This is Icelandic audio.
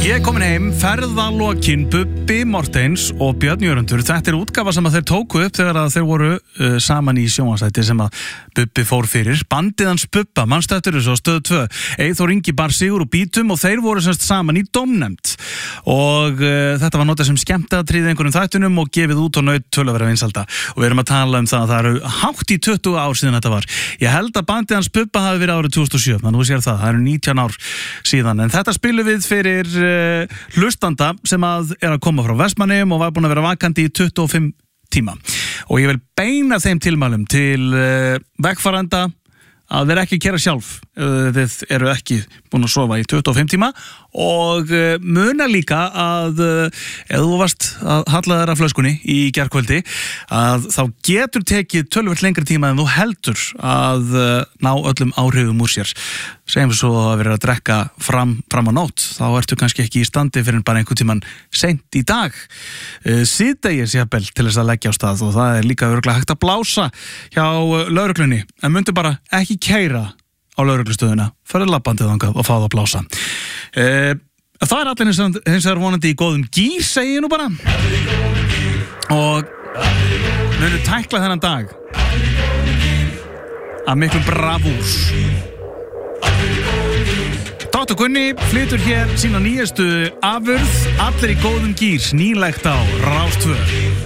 Ég er komin heim, ferðalokin Bubbi Mortens og Björn Jörundur. Þetta útgáfa sem að þeir tóku upp þegar að þeir voru saman í sjónvarpsþætti sem að Bubbi fór fyrir. Bandið hans Bubba, mannstöttur þessu á Stöð 2. Eyþór Ingi bar sigur og bítum og þeir voru semst saman í dómnefnd. Og þetta var notað sem skemmtiatriði einhverjum þættunum og gefið út og naut töluverða vinsælda. Og við erum að tala um það að það eru hátt í 20 ár síðan þetta var. Ég held að bandið hans Bubba hafi verið árið 2007, þannig að þú sér það eru 19 ár síðan. En þetta spilum við fyrir hlustanda sem að er að koma frá Vestmannaeyjum og var búin að vera vakandi í 25 tíma. Og ég vil beina þeim tilmælum til vegfarenda að vera ekki að keyra sjálf. Þið eru ekki búin að sofa í 25 tíma og muna líka að ef þú varst að halla þér af flöskunni í gærkvöldi að þá getur tekið töluvert lengri tíma en þú heldur að ná öllum áhrifum úr sér. Segjum svo að vera að drekka fram á nótt, þá ertu kannski ekki í standi fyrir bara einhvern tíman seint í dag. Síðdegis jafnvel til þess að leggja á stað og það er líka örugglega hægt að blása hjá lögreglunni, en myndi bara ekki keyra á lögreglustöðuna, farið labbandið þangað og fá það að blása. Það er allir hins vegar vonandi í góðum gír, segi ég nú bara. Og munu tækla þennan dag að miklu bravús. Dr. Gunni flytur hér sína nýjastu afurð, allir í góðum gír, nýlegt á Rás 2.